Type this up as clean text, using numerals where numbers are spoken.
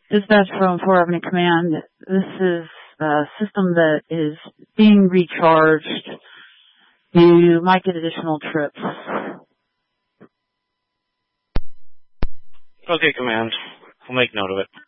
Dispatch from 4 Avenue Command. This is a system that is being recharged. You might get additional trips. Okay, Command. We'll make note of it.